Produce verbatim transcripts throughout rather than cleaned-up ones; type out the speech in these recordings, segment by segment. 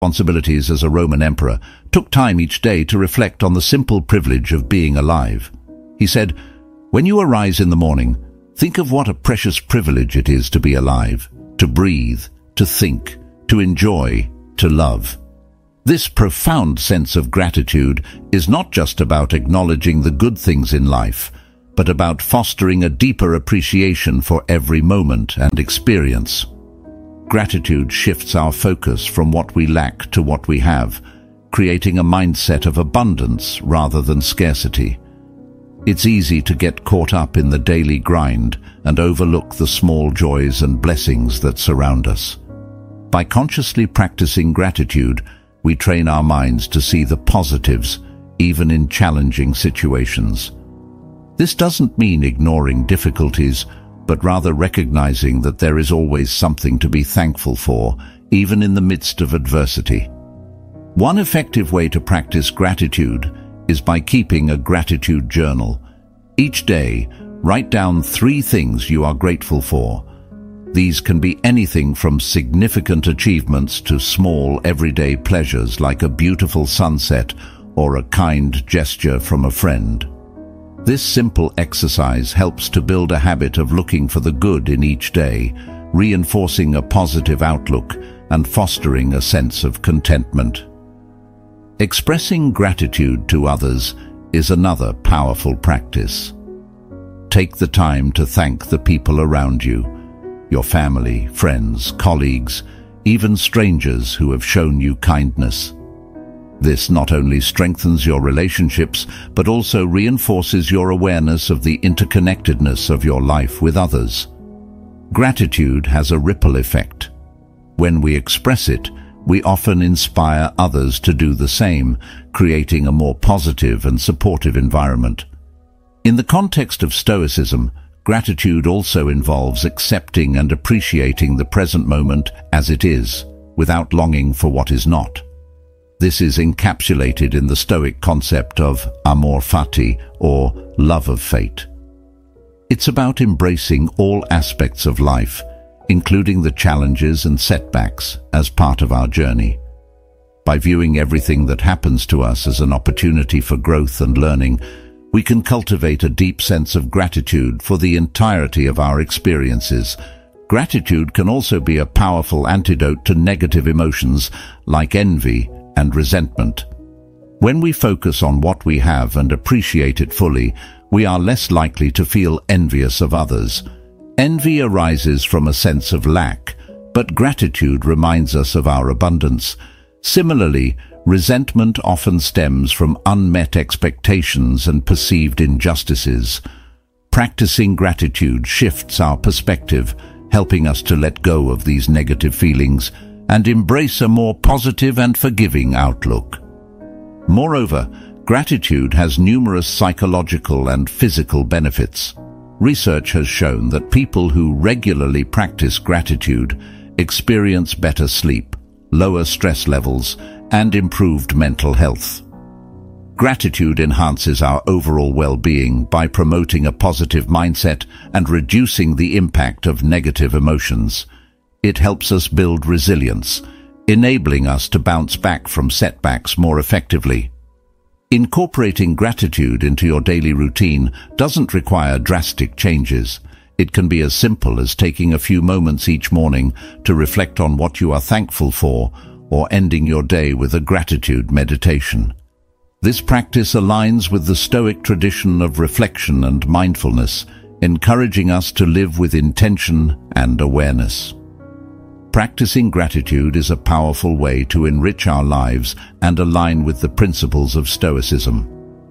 responsibilities as a Roman emperor, took time each day to reflect on the simple privilege of being alive. He said, "When you arise in the morning, think of what a precious privilege it is to be alive, to breathe, to think, to enjoy, to love." This profound sense of gratitude is not just about acknowledging the good things in life, but about fostering a deeper appreciation for every moment and experience. Gratitude shifts our focus from what we lack to what we have, creating a mindset of abundance rather than scarcity. It's easy to get caught up in the daily grind and overlook the small joys and blessings that surround us. By consciously practicing gratitude, we train our minds to see the positives, even in challenging situations. This doesn't mean ignoring difficulties, but rather recognizing that there is always something to be thankful for, even in the midst of adversity. One effective way to practice gratitude is by keeping a gratitude journal. Each day, write down three things you are grateful for. These can be anything from significant achievements to small everyday pleasures like a beautiful sunset or a kind gesture from a friend. This simple exercise helps to build a habit of looking for the good in each day, reinforcing a positive outlook and fostering a sense of contentment. Expressing gratitude to others is another powerful practice. Take the time to thank the people around you, your family, friends, colleagues, even strangers who have shown you kindness. This not only strengthens your relationships, but also reinforces your awareness of the interconnectedness of your life with others. Gratitude has a ripple effect. When we express it, we often inspire others to do the same, creating a more positive and supportive environment. In the context of Stoicism, gratitude also involves accepting and appreciating the present moment as it is, without longing for what is not. This is encapsulated in the Stoic concept of amor fati, or love of fate. It's about embracing all aspects of life, including the challenges and setbacks, as part of our journey. By viewing everything that happens to us as an opportunity for growth and learning, we can cultivate a deep sense of gratitude for the entirety of our experiences. Gratitude can also be a powerful antidote to negative emotions like envy and resentment. When we focus on what we have and appreciate it fully, we are less likely to feel envious of others. Envy arises from a sense of lack, but gratitude reminds us of our abundance. Similarly, resentment often stems from unmet expectations and perceived injustices. Practicing gratitude shifts our perspective, helping us to let go of these negative feelings and embrace a more positive and forgiving outlook. Moreover, gratitude has numerous psychological and physical benefits. Research has shown that people who regularly practice gratitude experience better sleep, lower stress levels, and improved mental health. Gratitude enhances our overall well-being by promoting a positive mindset and reducing the impact of negative emotions. It helps us build resilience, enabling us to bounce back from setbacks more effectively. Incorporating gratitude into your daily routine doesn't require drastic changes. It can be as simple as taking a few moments each morning to reflect on what you are thankful for, or ending your day with a gratitude meditation. This practice aligns with the Stoic tradition of reflection and mindfulness, encouraging us to live with intention and awareness. Practicing gratitude is a powerful way to enrich our lives and align with the principles of Stoicism.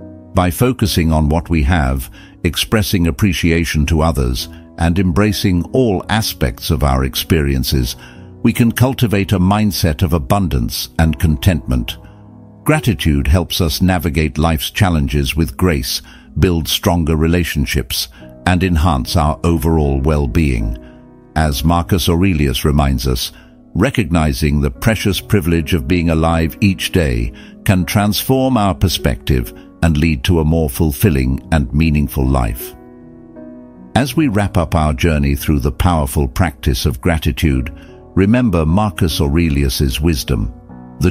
By focusing on what we have, expressing appreciation to others, and embracing all aspects of our experiences, we can cultivate a mindset of abundance and contentment. Gratitude helps us navigate life's challenges with grace, build stronger relationships, and enhance our overall well-being. As Marcus Aurelius reminds us, recognizing the precious privilege of being alive each day can transform our perspective and lead to a more fulfilling and meaningful life. As we wrap up our journey through the powerful practice of gratitude, remember Marcus Aurelius's wisdom.